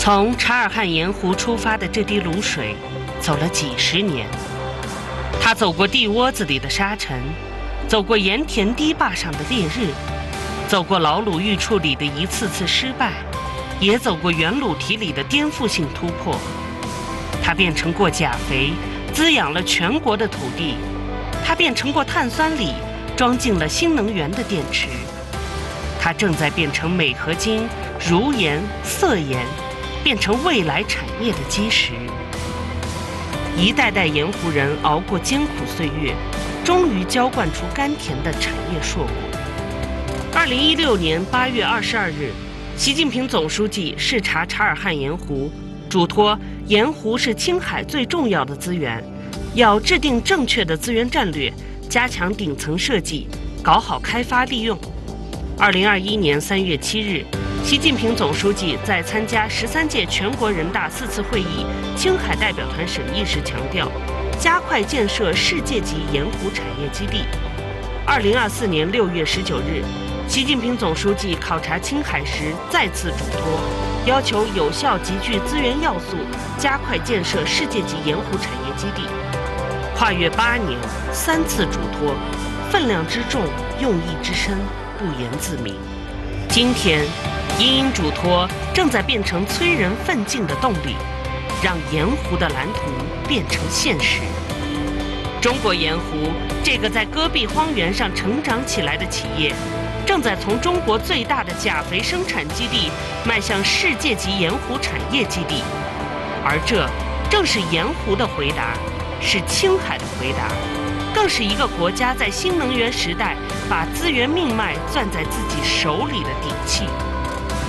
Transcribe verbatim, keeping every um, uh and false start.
从察尔汗盐湖出发的这滴卤水，走了几十年。它走过地窝子里的沙尘，走过盐田堤坝上的烈日，走过老卤育处里的一次次失败，也走过原卤体里的颠覆性突破。它变成过钾肥，滋养了全国的土地；它变成过碳酸锂，装进了新能源的电池。它正在变成镁合金、儒盐、色盐，变成未来产业的基石。一代代盐湖人熬过艰苦岁月，终于浇灌出甘甜的产业硕果。二零一六年八月二十二日，习近平总书记视察察尔汗盐湖，嘱托盐湖是青海最重要的资源，要制定正确的资源战略，加强顶层设计，搞好开发利用。二零二一年三月七日，习近平总书记在参加十三届全国人大四次会议青海代表团审议时强调，加快建设世界级盐湖产业基地。二零二四年六月十九日，习近平总书记考察青海时再次嘱托，要求有效集聚资源要素，加快建设世界级盐湖产业基地。跨越八年，三次嘱托，分量之重，用意之深，不言自明。今天，殷殷嘱托正在变成催人奋进的动力，让盐湖的蓝图变成现实。中国盐湖这个在戈壁荒原上成长起来的企业，正在从中国最大的钾肥生产基地迈向世界级盐湖产业基地，而这正是盐湖的回答，是青海的回答，更是一个国家在新能源时代把资源命脉攥在自己手里的底气。